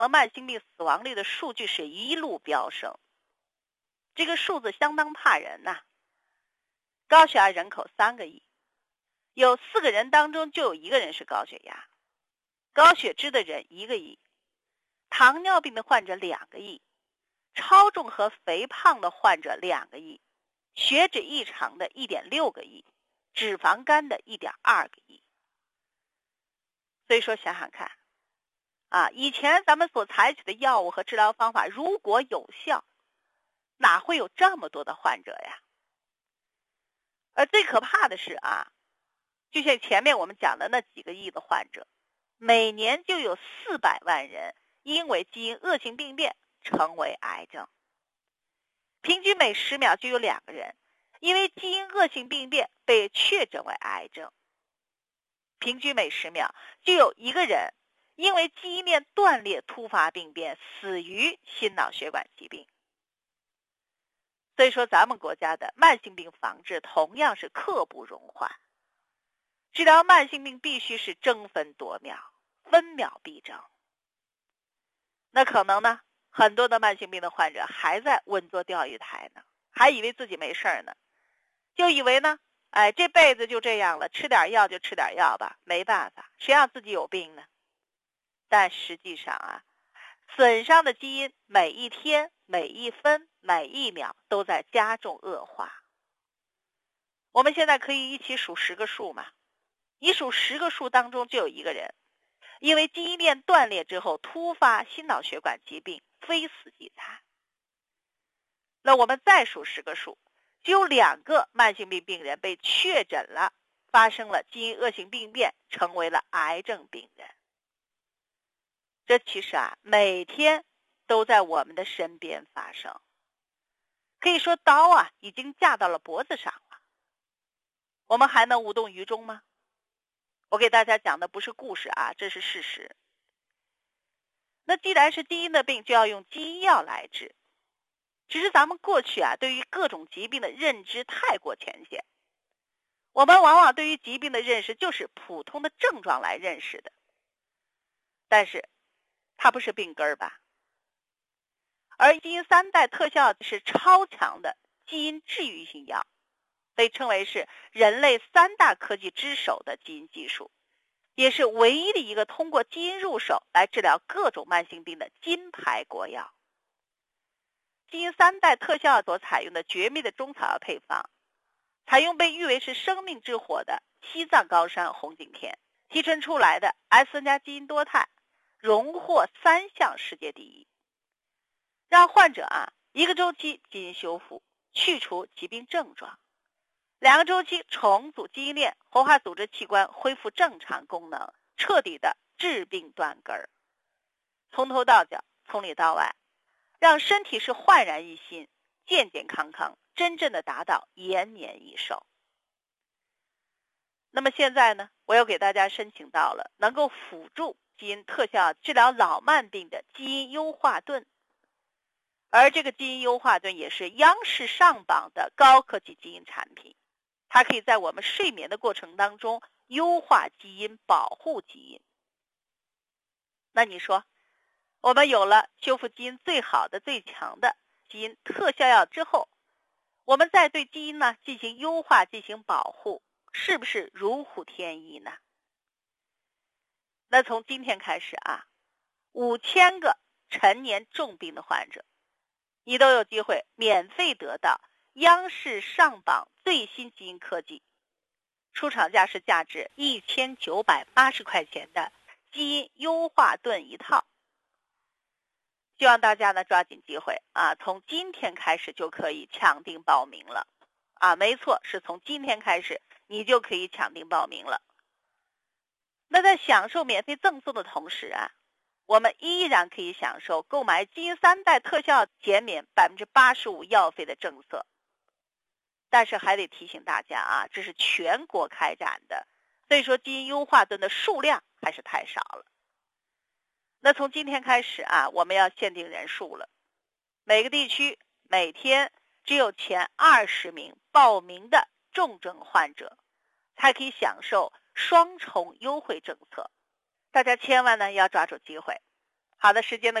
和慢性病死亡率的数据是一路飙升，这个数字相当怕人呐。高血压人口3个亿，有4个人当中就有1个人是高血压，高血脂的人1个亿，糖尿病的患者2个亿，超重和肥胖的患者2个亿，血脂异常的1.6个亿，脂肪肝的1.2个亿。所以说想想看以前咱们所采取的药物和治疗方法如果有效，哪会有这么多的患者呀？而最可怕的是就像前面我们讲的那几个亿的患者，每年就有400万人因为基因恶性病变成为癌症，平均每10秒就有2个人因为基因恶性病变被确诊为癌症，平均每10秒就有1个人因为基因链断裂突发病变死于心脑血管疾病。所以说咱们国家的慢性病防治同样是刻不容缓，治疗慢性病必须是争分夺秒，分秒必争。那可能呢，很多的慢性病的患者还在稳坐钓鱼台呢，还以为自己没事呢，就以为呢这辈子就这样了，吃点药就吃点药吧，没办法，谁让自己有病呢？但实际上损伤的基因每一天、每一分、每一秒都在加重恶化。我们现在可以一起数10个数嘛，一数10个数当中就有1个人因为基因链断裂之后突发心脑血管疾病非死即残。那我们再数10个数，就有2个慢性病病人被确诊了，发生了基因恶性病变，成为了癌症病人。这其实每天都在我们的身边发生，可以说刀已经架到了脖子上了，我们还能无动于衷吗？我给大家讲的不是故事这是事实。那既然是基因的病，就要用基因药来治。只是咱们过去对于各种疾病的认知太过浅显，我们往往对于疾病的认识就是普通的症状来认识的，但是它不是病根吧？而基因3代特效是超强的基因治愈性药，被称为是人类3大科技之首的基因技术，也是唯一的一个通过基因入手来治疗各种慢性病的金牌国药。基因3代特效所采用的绝密的中草药配方，采用被誉为是生命之火的西藏高山红景天提纯出来的 S+基因多肽，荣获3项世界第一，让患者1个周期基因修复，去除疾病症状，2个周期重组基因链，活化组织器官恢复正常功能，彻底的治病断根儿，从头到脚，从里到外，让身体是焕然一新，健健康康，真正的达到延年益寿。那么现在呢，我又给大家申请到了能够辅助基因特效治疗老慢病的基因优化盾，而这个基因优化盾也是央视上榜的高科技基因产品，它可以在我们睡眠的过程当中优化基因，保护基因。那你说我们有了修复基因最好的最强的基因特效药之后，我们再对基因进行优化，进行保护，是不是如虎添翼呢？那从今天开始5000个陈年重病的患者，你都有机会免费得到央视上榜最新基因科技，出厂价是价值1980块钱的基因优化盾一套。希望大家抓紧机会从今天开始就可以抢订报名了没错，是从今天开始你就可以抢订报名了。那在享受免费赠送的同时我们依然可以享受购买基因3代特效减免85%药费的政策。但是还得提醒大家这是全国开展的，所以说基因优化盾的数量还是太少了。那从今天开始我们要限定人数了，每个地区每天只有前20名报名的重症患者才可以享受双重优惠政策，大家千万要抓住机会好的，时间的